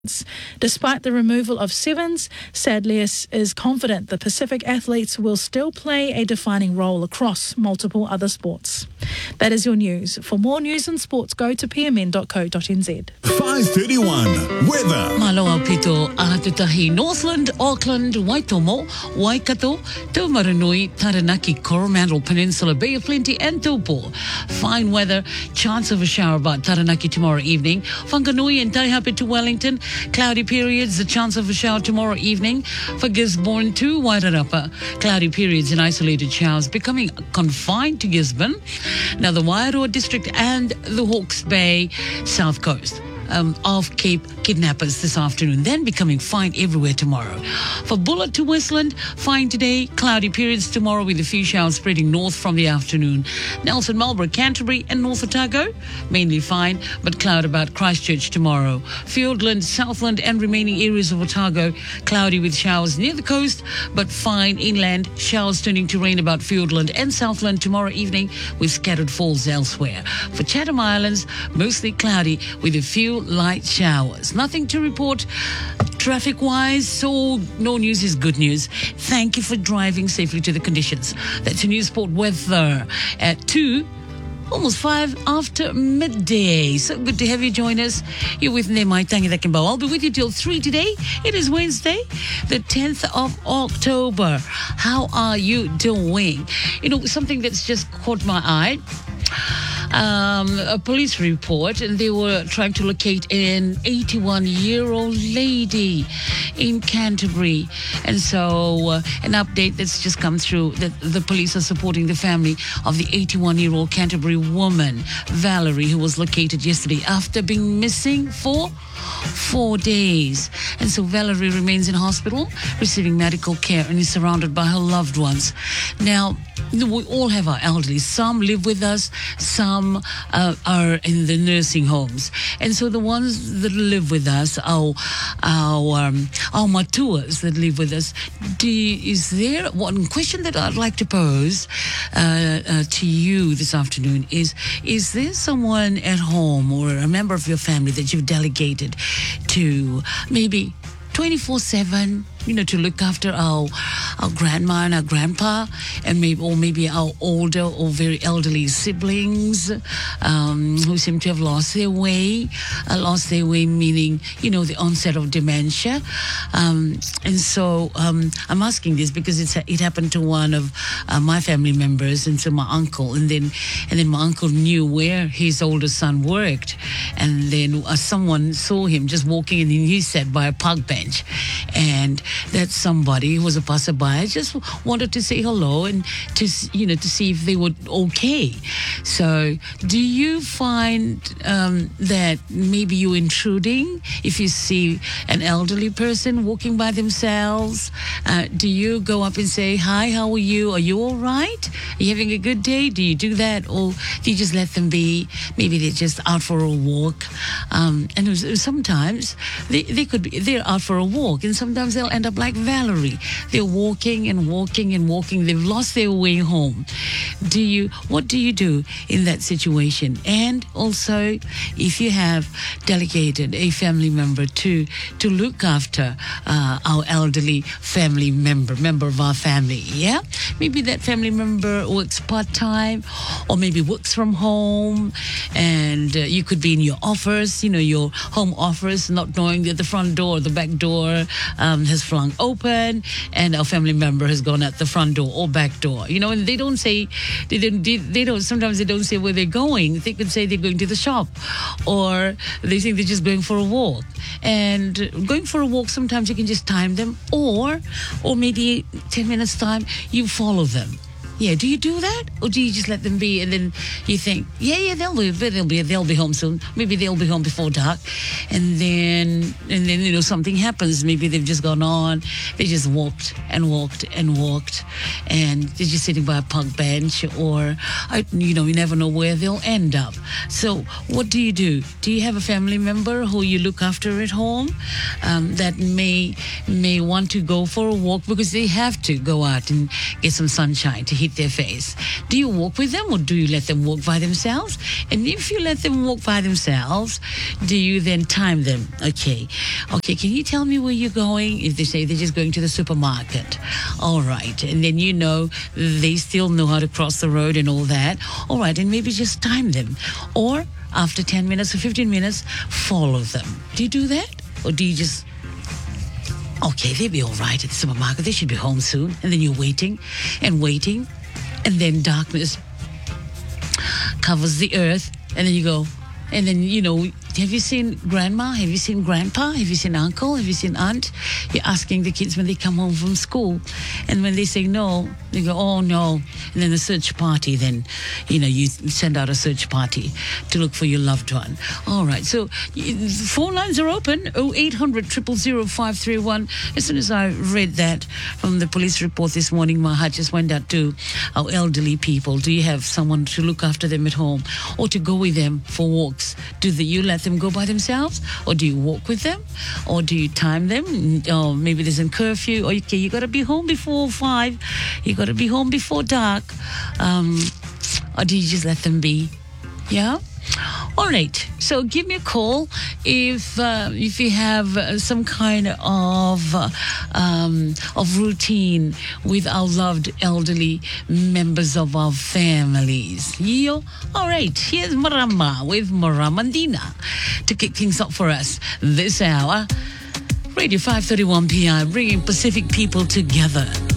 Despite the removal of sevens, Sadlius is confident the Pacific athletes will still play a defining role across multiple other sports. That is your news. For more news and sports, go to pmn.co.nz. 5:31 weather. Maloa pito ahatutahi Northland, Auckland, Waitomo, Waikato, Taumarunui, Taranaki, Coromandel Peninsula, Bay of Plenty and Taupo. Fine weather, chance of a shower about Taranaki tomorrow evening. Whanganui and Taihape to Wellington, cloudy periods, the chance of a shower tomorrow evening. For Gisborne to Wairarapa, cloudy periods and isolated showers becoming confined to Gisborne. Now the Wairoa district and the Hawke's Bay South Coast. Of Cape kidnappers this afternoon, then becoming fine everywhere tomorrow. For Bullard to Westland, fine today, cloudy periods tomorrow with a few showers spreading north from the afternoon. Nelson, Marlborough, Canterbury and North Otago, mainly fine, but cloud about Christchurch tomorrow. Fiordland, Southland and remaining areas of Otago, cloudy with showers near the coast, but fine inland, showers turning to rain about Fiordland and Southland tomorrow evening with scattered falls elsewhere. For Chatham Islands, mostly cloudy with a few light showers. Nothing to report traffic-wise, so no news is good news. Thank you for driving safely to the conditions. That's your News Sport weather at 2, almost 5 after midday. So good to have you join us. You're with Nemai Tangidakinbao. I'll be with you till 3 today. It is Wednesday, the 10th of October. How are you doing? You know, something that's just caught my eye. A police report, and they were trying to locate an 81-year-old lady in Canterbury. And so an update that's just come through that the police are supporting the family of the 81-year-old Canterbury woman, Valerie, who was located yesterday after being missing for 4 days. And so Valerie remains in hospital, receiving medical care, and is surrounded by her loved ones. Now, we all have our elderly. Some live with us, some are in the nursing homes. And so the ones that live with us, our matuas that live with us, is there one question that I'd like to pose to you this afternoon is there someone at home or a member of your family that you've delegated to maybe 24/7, to look after our grandma and our grandpa, and maybe our older or very elderly siblings who seem to have lost their way meaning, the onset of dementia. And so I'm asking this because it happened to one of my family members, and so my uncle, and then my uncle knew where his older son worked, and then someone saw him just walking, and he sat by a park bench, and that somebody who was a passerby just wanted to say hello and to see if they were okay. So do you find that maybe you're intruding if you see an elderly person walking by themselves? Do you go up and say, hi, how are you? Are you all right? Are you having a good day? Do you do that? Or do you just let them be? Maybe they're just out for a walk. And sometimes they're out for a walk, and sometimes they'll end up like Valerie. They're walking and walking and walking. They've lost their way home. What do you do in that situation? And also, if you have delegated a family member to look after our elderly family member of our family, yeah? Maybe that family member works part-time or maybe works from home, and you could be in your office, your home office, not knowing that the front door or the back door has flung open, and our family member has gone at the front door or back door, and they don't say, sometimes they don't say where they're going. They could say they're going to the shop, or they think they're just going for a walk. And going for a walk, sometimes you can just time them, or maybe 10 minutes time, you follow them. Yeah, do you do that, or do you just let them be, and then you think, they'll be home soon. Maybe they'll be home before dark, and then something happens. Maybe they've just gone on. They just walked and walked and walked, and they're just sitting by a park bench, or you never know where they'll end up. So what do you do? Do you have a family member who you look after at home that may want to go for a walk because they have to go out and get some sunshine to hit their face? Do you walk with them, or do you let them walk by themselves? And if you let them walk by themselves, do you then time them? Okay, Okay, can you tell me where you're going? If they say they're just going to the supermarket. All right. And then they still know how to cross the road and all that. All right. And maybe just time them. Or after 10 minutes or 15 minutes, follow them. Do you do that? Or do you just... Okay, they'll be all right at the supermarket. They should be home soon. And then you're waiting and waiting. And then darkness covers the earth. And then you go... And then, have you seen grandma? Have you seen grandpa? Have you seen uncle? Have you seen aunt? You're asking the kids when they come home from school. And when they say no, they go, oh, no. And then a search party, you send out a search party to look for your loved one. All right. So phone lines are open, 0800 000 531. As soon as I read that from the police report this morning, my heart just went out to our elderly people. Do you have someone to look after them at home or to go with them for walks? Do you let them go by themselves, or do you walk with them, or do you time them? Or maybe there's a curfew. Or okay, you got to be home before 5. You got to be home before dark. Or do you just let them be? Yeah. All right. So give me a call if you have some kind of routine with our loved elderly members of our families. Yo. All right. Here's Marama with Maramandina to kick things up for us this hour. Radio 531 PI, bringing Pacific people together.